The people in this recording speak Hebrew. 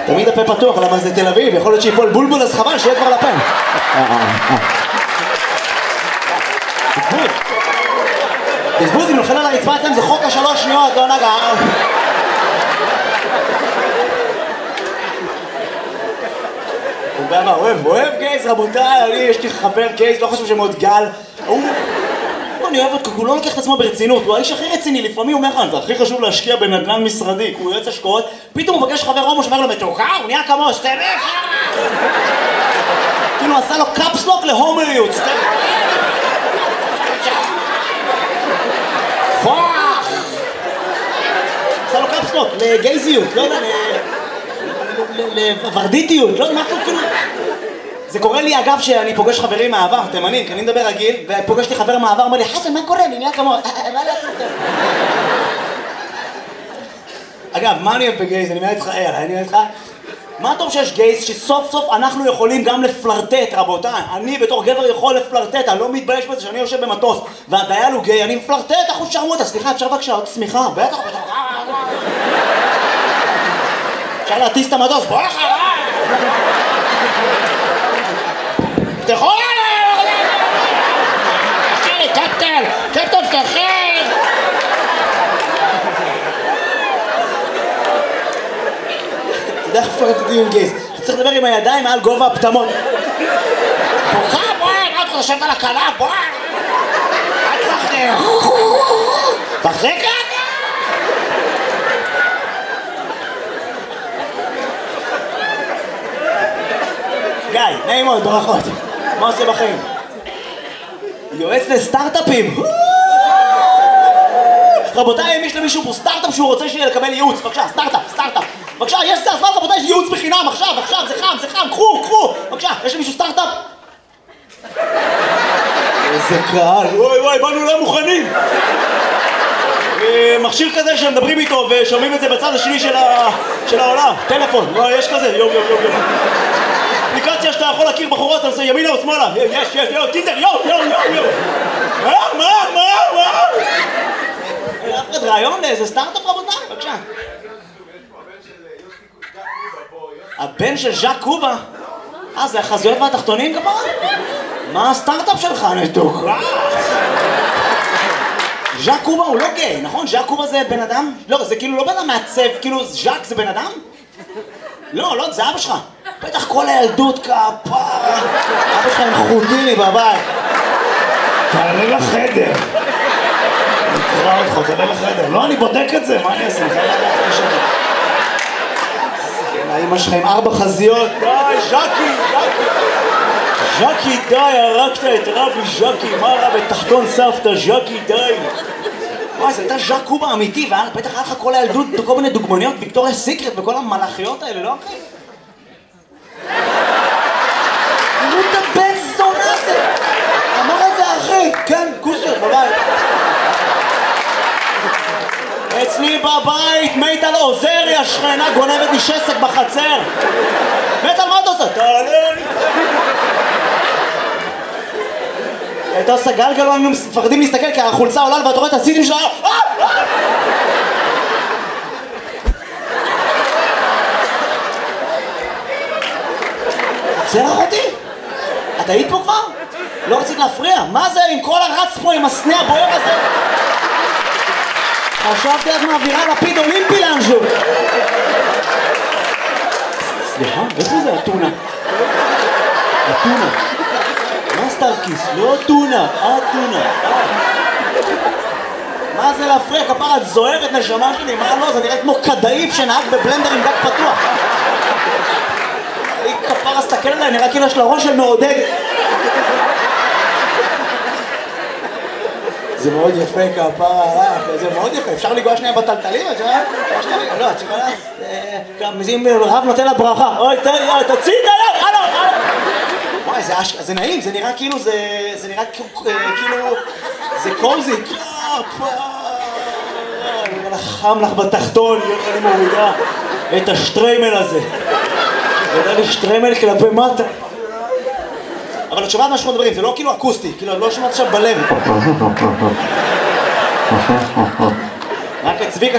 תמיד הפה פתוח, למה זה תל אביב, יכול להיות שיפול בולבול, אז חבל שיהיה כבר לפה. בזבוז. בזבוז, אם נופל על הרצפה אתם, זה חוק ה3 שניות, לא נגע. הוא גם אוהב גייז, רבותיי, יש לי חבר גייז, לא חושב שמאוד גל. אני אוהב אותו, הוא לא לוקח את עצמו ברצינות, הוא האיש הכי רציני, לפעמים הוא אומר לך, זה הכי חשוב להשקיע בנדל"ן משרדי, הוא יועץ השקעות, פתאום הוא פגש חבר הומו שאומר לו מתוקה, הוא נהיה כמו סטמך! כאילו עשה לו קאפסלוק להומריות, פאח! עשה לו קאפסלוק לגייזיות, לא יודע, לוורדיטיות, לא יודע, משהו כאילו... זה קורה לי אגב שאני פוגש חברים מהעבר, תימנים, כי אני מדבר רגיל, ופוגשתי חבר מהעבר, אומר לי, חסן, מה קורה לי? נהיה כמו... מה לעשות יותר? אגב, מה אני אוהב בגייז? אני אומר איתך, אני אומר איתך, מה טוב שיש גייז שסוף סוף אנחנו יכולים גם לפלרטט, רבותיי. אני בתור גבר יכול לפלרטט, אני לא מתבייש בזה שאני יושב במטוס, והדייל הוא גיי, אני מפלרטט, אחוז שרמוטה, סליחה, אפשר בבקשה עוד צמיחה, בטח, אפשר להטיס את המטוס, בוא לך, תחול עליי! אחי, קפטן, תחל! אתה יודע איך פלרטטים עם גייז? אתה צריך לדבר עם הידיים מעל גובה הפטמות. בוכה, בואי, רק חושבת על הקלה, בואי! אל תחזק! תחזק את? גיא, נעים מאוד, ברכות. מה עושה בחיים? יועץ לסטארט-אפים. רבותיי, אם יש למישהו פה סטארט-אפ שהוא רוצה לקבל ייעוץ, בבקשה, סטארט-אפ. בבקשה, יש זה הזמן, רבותיי, יש ייעוץ בחינם, עכשיו, זה חם, קחו. בבקשה, יש למישהו סטארט-אפ? איזה קהל, וואי, באנו לא מוכנים. מכשיר כזה שמדברים איתו ושומעים את זה בצד השני של העולם. טלפון, יש כזה, יום. אפליקציה שאתה יכול להכיר בחורות, אתה עושה ימינה או שמאלה. יש, טינדר, יום. מה? אף אחד רעיון לאיזה סטארט-אפ רבותיי? בבקשה. הבן של ז'אק קובה? זה החזיות והתחתונים כפרה? מה הסטארט-אפ שלך נתוק? ז'אק קובה הוא לא גיי, נכון? ז'אק קובה זה בן אדם? לא, זה כאילו לא בן אדם מעצב, כאילו ז'אק זה בן אדם? לא, זה אבא שלך. בטח כל הילדות כפרה. אבא שלך עם חוטיני בבית. תעלה לחדר. נקרא אותך, תעלה לחדר. לא, אני בודק את זה, מה אני אעשה? האמא שלך עם 4 חזיות. די, ז'קי, די, הרגת את רבי ז'קי. מה רע בתחתון סבתא, ז'קי, די. וואי, זה הייתה ז'אק קובה אמיתי, ובטח היה לך כל הילדות כל מיני דוגמניות, ויקטוריה סיקרט וכל המלאכיות האלה, לא אחי? תראו את הבן זונה הזה! אמר את זה אחי! כן, כוסר, בבית. אצלי בבית, מיטל עוזרי, השכנה גונבת לי שסק בחצר. מיטל, מה אתה עושה? תעלה לי! הייתה עושה גלגל, היינו מפחדים להסתכל כי החולצה עולה ואתה רואה את הצידים שלה. צרח אותי? את היית פה כבר? לא רצית להפריע? מה זה עם כל הרץ פה עם הסנה הבוער הזה? חשבתי את מעבירה לפיד אולימפי לאנשהו. סליחה, איפה זה הטונה? הטונה. מה סטארקיס? לא טונה, טונה. מה זה להפריע? כפרה, את זוהרת נשמה שלי, מה לא? זה נראה כמו כדאיף שנהג בבלנדר עם דק פתוח. היא כפרה, סתכל עליי, נראה כאילו יש לה ראש של מעודד. זה מאוד יפה כפרה, זה מאוד יפה. אפשר לגוע שנייה בטלטלים? לא, את שכונה? אם רב נותן לה ברכה. אוי, תוציא את היד, הלו. וואי, זה נעים, זה נראה כאילו, זה נראה כאילו, זה קוזי. חם לך בתחתון, איך אני מורידה את השטריימל הזה. זה יודע לי שטריימל כלפי מטה. אבל את שומעת מה שאנחנו מדברים, זה לא כאילו אקוסטי, כאילו לא שומעת עכשיו בלב. רק את צביקה